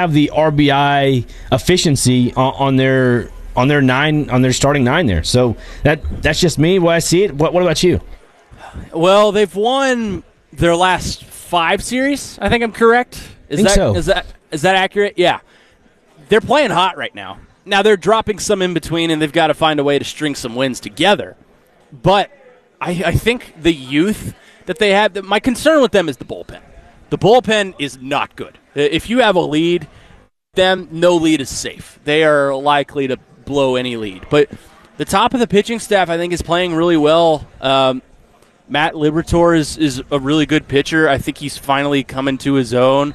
have the RBI efficiency on their starting nine there. So that's just me the way I see it. What about you? Well, they've won their last 5 series. I think I'm correct. Is that accurate? Yeah. They're playing hot right now. Now they're dropping some in between, and they've got to find a way to string some wins together. But I think the youth that they have, my concern with them is the bullpen. The bullpen is not good. If you have a lead, then no lead is safe. They are likely to blow any lead. But the top of the pitching staff, I think, is playing really well. Matt Liberatore is a really good pitcher. I think he's finally coming to his own.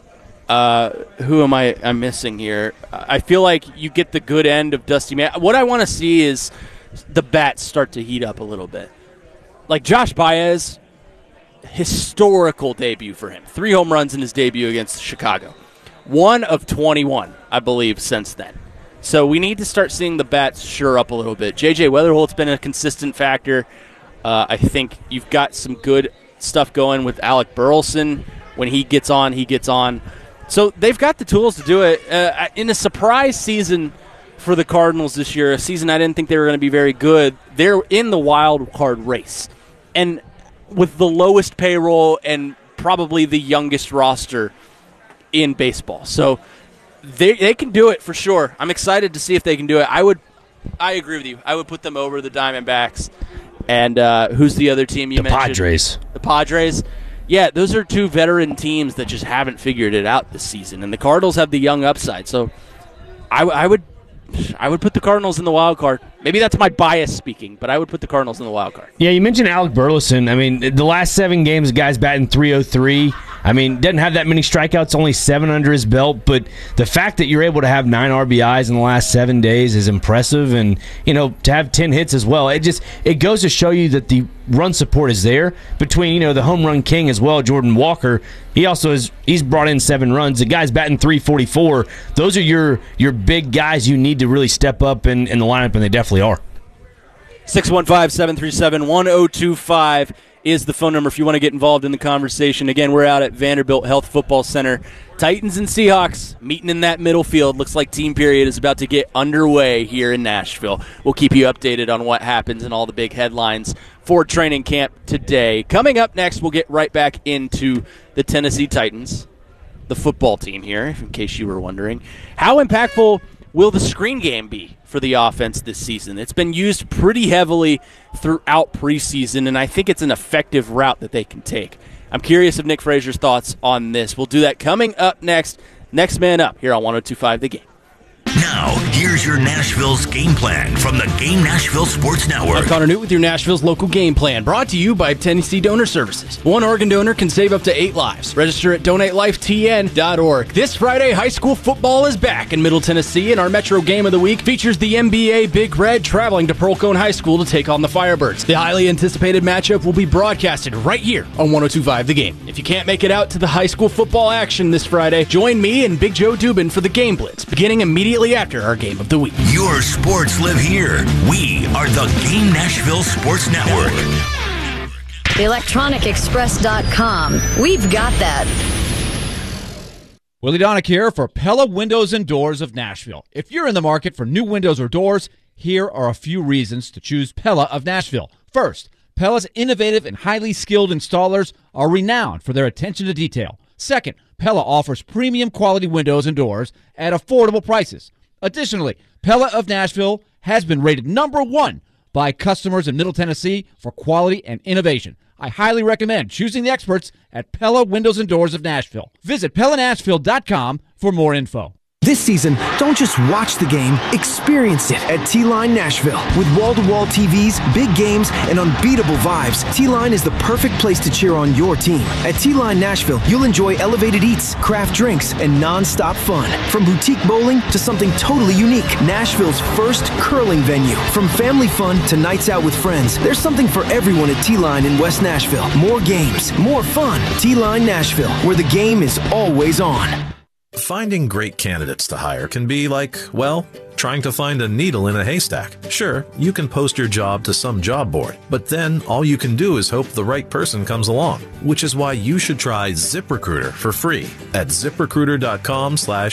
Who am I'm missing here? I feel like you get the good end of Dusty May. What I want to see is the bats start to heat up a little bit. Like Josh Baez, historical debut for him. 3 home runs in his debut against Chicago. 1 of 21, I believe, since then. So we need to start seeing the bats shore up a little bit. J.J. Weatherholt's been a consistent factor. I think you've got some good stuff going with Alec Burleson. When he gets on, he gets on. So they've got the tools to do it. In a surprise season for the Cardinals this year, a season I didn't think they were going to be very good, they're in the wild card race. And with the lowest payroll and probably the youngest roster in baseball. So they can do it for sure. I'm excited to see if they can do it. I agree with you. I would put them over the Diamondbacks. And who's the other team you mentioned? Padres. The Padres. Yeah, those are 2 veteran teams that just haven't figured it out this season. And the Cardinals have the young upside. So I would put the Cardinals in the wild card. Maybe that's my bias speaking, but I would put the Cardinals in the wild card. Yeah, you mentioned Alec Burleson. I mean, the last 7 games, the guy's batting .303. I mean, doesn't have that many strikeouts, only 7 under his belt, but the fact that you're able to have 9 RBIs in the last 7 days is impressive, and, to have 10 hits as well. It goes to show you that the run support is there between, the home run king as well, Jordan Walker. He's brought in 7 runs. The guy's batting .344. Those are your big guys you need to really step up in the lineup, and they definitely are. 615-737-1025 is the phone number if you want to get involved in the conversation. Again, we're out at Vanderbilt Health Football Center. Titans and Seahawks meeting in that middle field. Looks like team period is about to get underway here in Nashville. We'll keep you updated on what happens and all the big headlines for training camp today. Coming up next, we'll get right back into the Tennessee Titans, the football team here, in case you were wondering. How impactful will the screen game be for the offense this season? It's been used pretty heavily throughout preseason, and I think it's an effective route that they can take. I'm curious of Nick Fraser's thoughts on this. We'll do that coming up next. Next Man Up here on 102.5 The Game. Now, here's your Nashville's game plan from the Game Nashville Sports Network. I'm Connor Newt with your Nashville's local game plan, brought to you by Tennessee Donor Services. One organ donor can save up to 8 lives. Register at donatelifetn.org. This Friday, high school football is back in Middle Tennessee, and our Metro Game of the Week features the NBA Big Red traveling to Pearl-Cohn High School to take on the Firebirds. The highly anticipated matchup will be broadcasted right here on 102.5 The Game. If you can't make it out to the high school football action this Friday, join me and Big Joe Dubin for the Game Blitz, beginning immediately after our Game of the Week. Your sports live here. We are the Game Nashville Sports Network. ElectronicExpress.com. We've got that. Willie Donick here for Pella Windows and Doors of Nashville. If you're in the market for new windows or doors, here are a few reasons to choose Pella of Nashville. First, Pella's innovative and highly skilled installers are renowned for their attention to detail. Second, Pella offers premium quality windows and doors at affordable prices. Additionally, Pella of Nashville has been rated number 1 by customers in Middle Tennessee for quality and innovation. I highly recommend choosing the experts at Pella Windows and Doors of Nashville. Visit PellaNashville.com for more info. This season, don't just watch the game, experience it at T-Line Nashville. With wall-to-wall TVs, big games, and unbeatable vibes, T-Line is the perfect place to cheer on your team. At T-Line Nashville, you'll enjoy elevated eats, craft drinks, and non-stop fun. From boutique bowling to something totally unique, Nashville's first curling venue. From family fun to nights out with friends, there's something for everyone at T-Line in West Nashville. More games, more fun. T-Line Nashville, where the game is always on. Finding great candidates to hire can be like, well, trying to find a needle in a haystack. Sure, you can post your job to some job board, but then all you can do is hope the right person comes along, which is why you should try ZipRecruiter for free at ZipRecruiter.com/